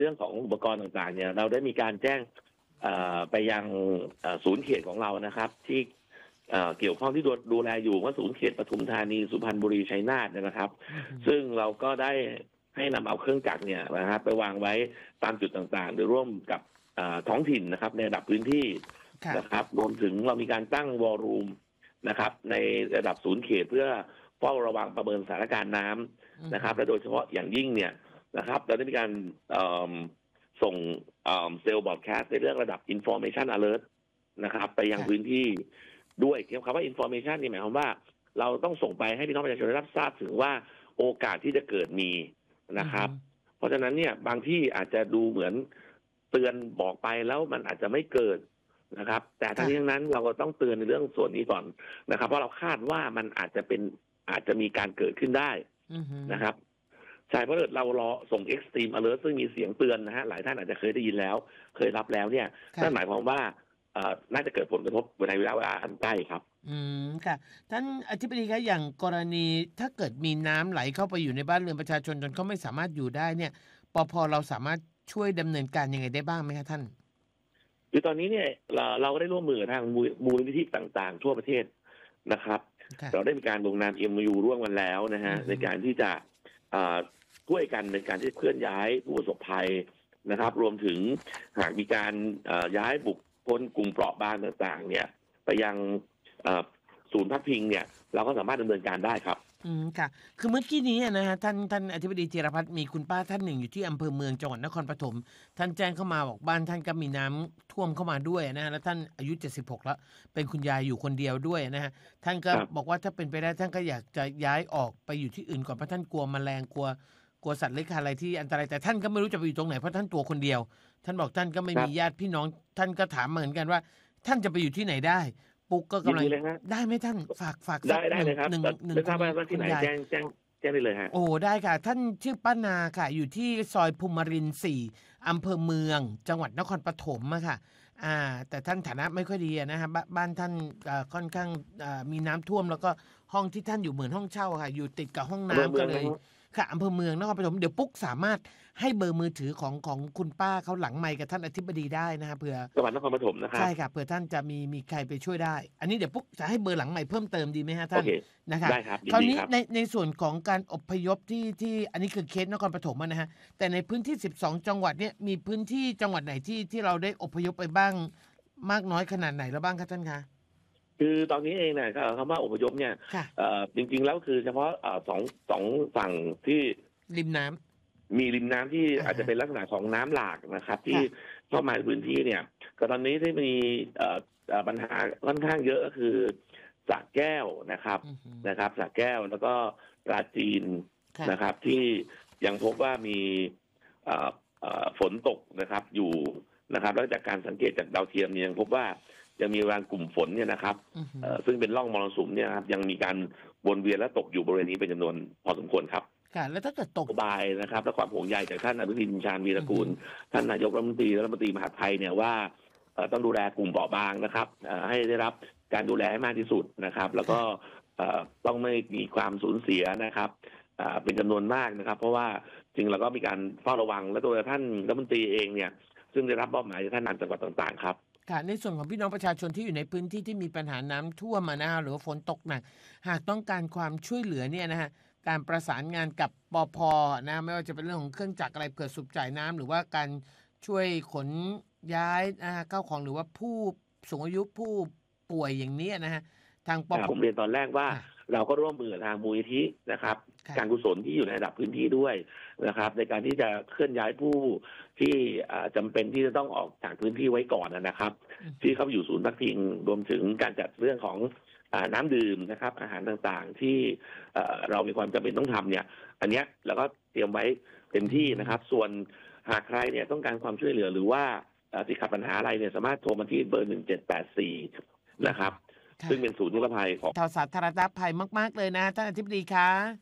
เรื่องของอุปกรณ์ต่างๆเนี่ยเราได้มีการแจ้งไปยังศูนย์เขตของเรานะครับที่เกี่ยวข้องที่ดูแลอยู่ว่าศูนย์เขตปทุมธานีสุพรรณบุรีชัยนาทนะครับซึ่งเราก็ได้ให้นำเอาเครื่องจักรเนี่ยนะครับไปวางไว้ตามจุดต่างๆโดยร่วมกับท้องถิ่นนะครับในระดับพื้นที่นะครับรวมถึงเรามีการตั้งวอลลุ่มนะครับในระดับศูนย์เขตเพื่อเฝ้าระวังประเมินสถานการณ์น้ำนะครับและโดยเฉพาะอย่างยิ่งเนี่ยนะครับเราได้มีการส่งเซลล์บอร์ดแคสต์ในเรื่องระดับ information alert นะครับไปยังพื้นที่ด้วยคำว่า information นี่หมายความว่าเราต้องส่งไปให้พี่น้องประชาชนได้รับทราบถึงว่าโอกาสที่จะเกิดมีนะครับเพราะฉะนั้นเนี่ยบางที่อาจจะดูเหมือนเตือนบอกไปแล้วมันอาจจะไม่เกิดนะครับแต่ทั้งนี้ทั้งนั้นเราก็ต้องเตือนในเรื่องส่วนนี้ก่อนนะครับเพราะเราคาดว่ามันอาจจะมีการเกิดขึ้นได้นะครับใช่เพราะเรารอส่ง extreme alert ซึ่งมีเสียงเตือนนะฮะหลายท่านอาจจะเคยได้ยินแล้วเคยรับแล้วเนี่ยนั่นหมายความว่าน่าจะเกิดผลกระทบในเวลาอันใกล้ครับค่ะท่านอธิบดีครับอย่างกรณีถ้าเกิดมีน้ำไหลเข้าไปอยู่ในบ้านเรือนประชาชนจนเขาไม่สามารถอยู่ได้เนี่ยปภ.เราสามารถช่วยดำเนินการยังไงได้บ้างไหมครับท่านคือตอนนี้เนี่ยเราก็ได้ร่วมมือทางมูลนิธิต่างๆทั่วประเทศนะครับเราได้มีการลงนาม MOU ร่วมกันแล้วนะฮะในการที่จะช่วยกันในการที่เคลื่อนย้ายผู้ประสบภัยนะครับรวมถึงหากมีการย้ายบุคคลกลุ่มเปราะบางต่างๆเนี่ยไปยังศูนย์พักพิงเนี่ยเราก็สามารถดำเนินการได้ครับค่ะคือเมื่อกี้นี้นะฮะท่านอธิบดีธีรพัฒน์มีคุณป้าท่านหนึ่งอยู่ที่อำเภอเมืองจังหวัดนครปฐมท่านแจ้งเข้ามาบอกบ้านท่านก็มีน้ำท่วมเข้ามาด้วยนะฮะแล้วท่านอายุ76แล้วเป็นคุณยายอยู่คนเดียวด้วยนะฮะท่านก็บอกว่าถ้าเป็นไปได้ท่านก็อยากจะย้ายออกไปอยู่ที่อื่นก่อนเพราะท่านกลัวแมลงกลัวสัตว์เลื้อยคลานอะไรที่อันตรายแต่ท่านก็ไม่รู้จะไปอยู่ตรงไหนเพราะท่านตัวคนเดียวท่านบอกท่านก็ไม่มีญาติพี่น้องท่านก็ถามเหมือนกันว่าท่านจะไปอยู่ที่ไหนได้ปุ๊กก็กำลังได้ไหมท่านฝากได้เลยครับหนึ่งทราบว่าที่ไหนแจ้งได้เลยฮะโอ้ได้ค่ะท่านชื่อป้านาค่ะอยู่ที่ซอยภูมิรินทร์4อำเภอเมืองจังหวัดนครปฐมอะค่ะแต่ท่านฐานะไม่ค่อยดีนะฮะบ้านท่านค่อนข้างมีน้ำท่วมแล้วก็ห้องที่ท่านอยู่เหมือนห้องเช่าค่ะอยู่ติดกับห้องน้ำกันเลยค่ะอำเภอเมืองนครปฐมเดี๋ยวปุ๊กสามารถให้เบอร์มือถือของคุณป้าเขาหลังไมค์กับท่านอธิบดีได้นะฮะเผื่อจังหวัดนครปฐมนะครับใช่ค่ะเผื่อท่านจะมีใครไปช่วยได้อันนี้เดี๋ยวปุ๊กจะให้เบอร์หลังไมค์เพิ่มเติมดีไหมฮะท่านนะคะได้ครับคราวนี้ในส่วนของการอพยพที่อันนี้คือเคสนครปฐมนะฮะแต่ในพื้นที่12จังหวัดเนี่ยมีพื้นที่จังหวัดไหนที่เราได้อพยพไปบ้างมากน้อยขนาดไหนแล้วบ้างคะท่านคะคือตอนนี้เองเนี่ยคำว่าอพยพเนี่ยจริงๆแล้วคือเฉพาะสองฝั่งที่ริมน้ำมีริมน้ำที่อาจจะเป็นลักษณะของน้ำหลากนะครับที่เข้ามาในพื้นที่เนี่ยก็ตอนนี้ที่มีปัญหาค่อนข้างเยอะก็คือสระแก้วนะครับสระแก้วแล้วก็ปราจีนนะครับที่ยังพบว่ามีฝนตกนะครับอยู่นะครับแล้วจากการสังเกตจากดาวเทียมยังพบว่ายังมีบางกลุ่มฝนเนี่ยนะครับซึ่งเป็นร่องมรสุมเนี่ยครับยังมีการวนเวียนและตกอยู่บริเวณนี้เป็นจำนวนพอสมควรครับค่ะแล้วถ้าเกิดตกบายนะครับและความห่วงใยจากท่านอนุทินชาญวีรกูลท่านนายกรัฐมนตรีและรัฐมนตรีมหาดไทยเนี่ยว่าต้องดูแลกลุ่มเปราะบางนะครับให้ได้รับการดูแลให้มากที่สุดนะครับแล้วก็ต้องไม่มีความสูญเสียนะครับเป็นจำนวนมากนะครับเพราะว่าจริงเราก็มีการเฝ้าระวังและตัวท่านรัฐมนตรีเองเนี่ยซึ่งได้รับมอบหมายจากท่านนายจังหวัดต่างๆครับค่ะในส่วนของพี่น้องประชาชนที่อยู่ในพื้นที่ที่มีปัญหาน้ำท่วมนะฮะหรือว่าฝนตกหนักหากต้องการความช่วยเหลือเนี่ยนะฮะการประสานงานกับปภ.นะไม่ว่าจะเป็นเรื่องของเครื่องจักรอะไรเผื่อสูบจ่ายน้ำหรือว่าการช่วยขนย้ายเข้าของหรือว่าผู้สูงอายุผู้ป่วยอย่างนี้นะฮะทางปภ. ผมเรียนตอนแรกว่าเราก็ร่วมมือทางมูลนิธินะครับการกุศลที่อยู่ในระดับพื้นที่ด้วยนะครับในการที่จะเคลื่อนย้ายผู้ที่จำเป็นที่จะต้องออกจากพื้นที่ไว้ก่อนนะครับที่เขาอยู่ศูนย์พักพิงรวมถึงการจัดเรื่องของน้ำดื่มนะครับอาหารต่างๆที่เรามีความจำเป็นต้องทำเนี่ยอันนี้เราก็เตรียมไว้เต็มที่นะครับส่วนหากใครเนี่ยต้องการความช่วยเหลือหรือว่าติดขัดปัญหาอะไรเนี่ยสามารถโทรมาที่เบอร์1784นะครับซึ่งเป็นศูนย์นิรภัยของสาธารณภัยมากๆเลยนะท่านอธิบดีคะ